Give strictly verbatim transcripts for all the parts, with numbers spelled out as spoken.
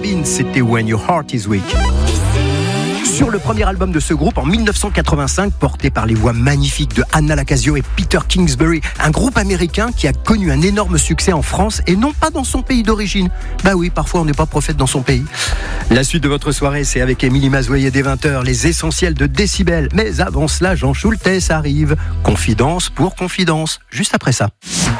Marvin, c'était When Your Heart Is Weak. Sur le premier album de ce groupe en dix-neuf cent quatre-vingt-cinq, porté par les voix magnifiques de Anna Lacasio et Peter Kingsbury, un groupe américain qui a connu un énorme succès en France et non pas dans son pays d'origine. Bah oui, parfois on n'est pas prophète dans son pays. La suite de votre soirée, c'est avec Émilie Mazoyer dès vingt heures, les essentiels de Décibel. Mais avant cela, Jean Schultes arrive. Confidence pour confidence, juste après ça.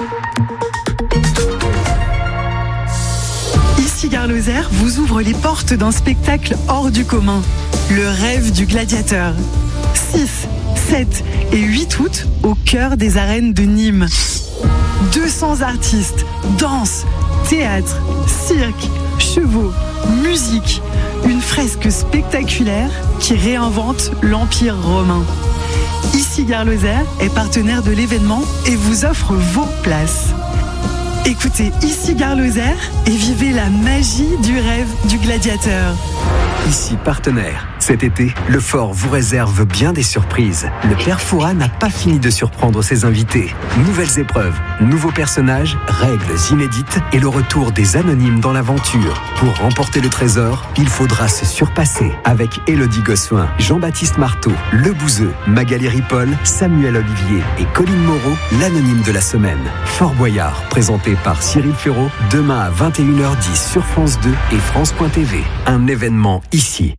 Ici Gare Lozère vous ouvre les portes d'un spectacle hors du commun. Le rêve du gladiateur. six, sept et huit août au cœur des arènes de Nîmes. deux cents artistes, danse, théâtre, cirque, chevaux, musique. Une fresque spectaculaire qui réinvente l'Empire romain. Ici Gare Lozère est partenaire de l'événement et vous offre vos places. Écoutez Ici Gare Lozère et vivez la magie du rêve du gladiateur. Ici partenaire. Cet été, le Fort vous réserve bien des surprises. Le Père Fouras n'a pas fini de surprendre ses invités. Nouvelles épreuves, nouveaux personnages, règles inédites et le retour des anonymes dans l'aventure. Pour remporter le trésor, il faudra se surpasser avec Élodie Gossuin, Jean-Baptiste Marteau, Le Bouzeux, Magali Ripoll, Samuel Olivier et Colline Moreau, l'anonyme de la semaine. Fort Boyard, présenté par Cyril Ferraud, demain à vingt et une heures dix sur France deux et France point T V. Un événement ici.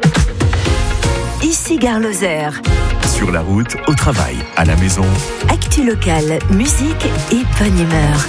Ici Gare Lozère. Sur la route, au travail, à la maison. Actu locale, musique et bonne humeur.